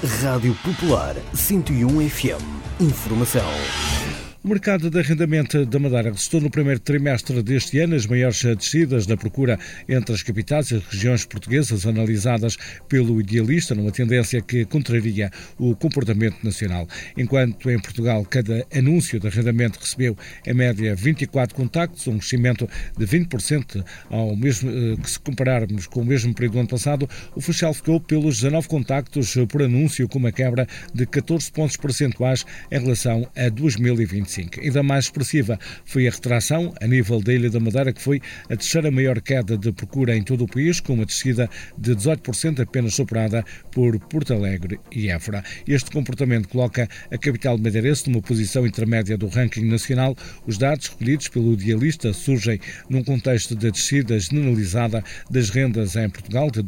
Rádio Popular 101 FM. Informação. O mercado de arrendamento da Madeira registrou no primeiro trimestre deste ano as maiores descidas da procura entre as capitais e as regiões portuguesas analisadas pelo Idealista, numa tendência que contraria o comportamento nacional. Enquanto em Portugal cada anúncio de arrendamento recebeu em média 24 contactos, um crescimento de 20% ao mesmo, que se compararmos com o mesmo período do ano passado, o Funchal ficou pelos 19 contactos por anúncio, com uma quebra de 14 pontos percentuais em relação a 2025. Ainda mais expressiva foi a retração a nível da Ilha da Madeira, que foi a terceira maior queda de procura em todo o país, com uma descida de 18%, apenas superada por Porto Alegre e Évora. Este comportamento coloca a capital madeirense numa posição intermédia do ranking nacional. Os dados recolhidos pelo Idealista surgem num contexto de descida generalizada das rendas em Portugal de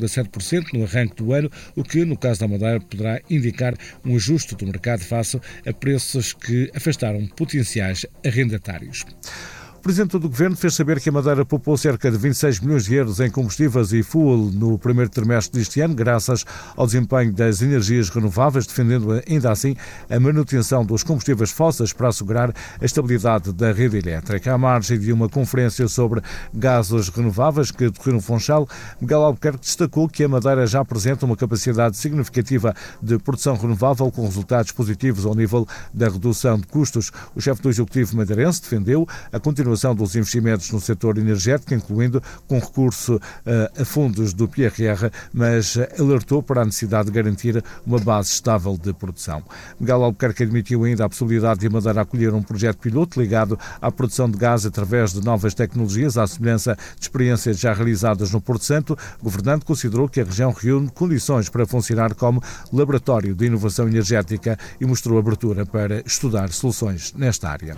2,7% no arranque do ano, o que, no caso da Madeira, poderá indicar um ajuste do mercado face a preços que afastaram potenciais arrendatários. O Presidente do Governo fez saber que a Madeira poupou cerca de 26 milhões de euros em combustíveis e fuel no primeiro trimestre deste ano, graças ao desempenho das energias renováveis, defendendo ainda assim a manutenção dos combustíveis fósseis para assegurar a estabilidade da rede elétrica. À margem de uma conferência sobre gases renováveis que decorreu no Funchal, Miguel Albuquerque destacou que a Madeira já apresenta uma capacidade significativa de produção renovável, com resultados positivos ao nível da redução de custos. O chefe do Executivo madeirense defendeu a continuação dos investimentos no setor energético, incluindo com recurso a fundos do PRR, mas alertou para a necessidade de garantir uma base estável de produção. Miguel Albuquerque admitiu ainda a possibilidade de a Madeira acolher um projeto piloto ligado à produção de gás através de novas tecnologias, à semelhança de experiências já realizadas no Porto Santo. O governante considerou que a região reúne condições para funcionar como laboratório de inovação energética e mostrou abertura para estudar soluções nesta área.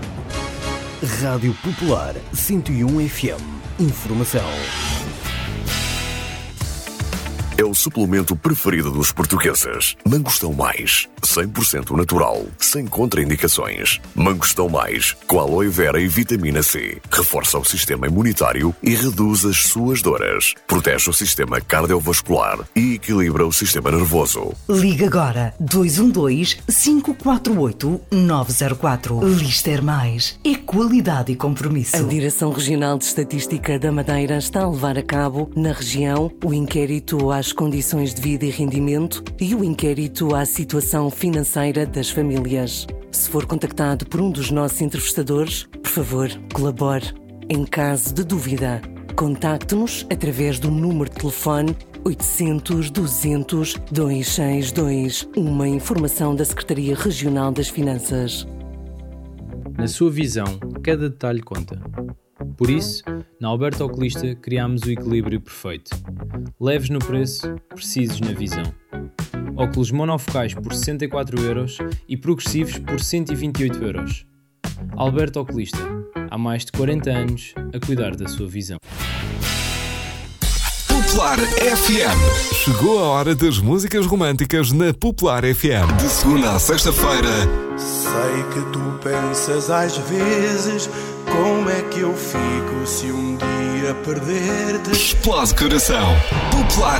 Rádio Popular 101 FM. Informação. É o suplemento preferido dos portugueses. Mangostão Mais, 100% natural, sem contraindicações. Mangostão Mais, com aloe vera e vitamina C. Reforça o sistema imunitário e reduz as suas dores. Protege o sistema cardiovascular e equilibra o sistema nervoso. Liga agora 212-548-904. Lister Mais. É qualidade e compromisso. A Direção Regional de Estatística da Madeira está a levar a cabo, na região, o inquérito às condições de vida e rendimento e o inquérito à situação financeira das famílias. Se for contactado por um dos nossos entrevistadores, por favor, colabore. Em caso de dúvida, contacte-nos através do número de telefone 800-200-262. Uma informação da Secretaria Regional das Finanças. Na sua visão, cada detalhe conta. Por isso, na Alberto Oculista criámos o equilíbrio perfeito. Leves no preço, precisos na visão. Óculos monofocais por 64€ e progressivos por 128€. Alberto Oculista, há mais de 40 anos a cuidar da sua visão. Popular FM. Chegou a hora das músicas românticas na Popular FM. De segunda a sexta-feira. Sei que tu pensas às vezes como é que eu fico se um dia perder-te. Explode coração. Popular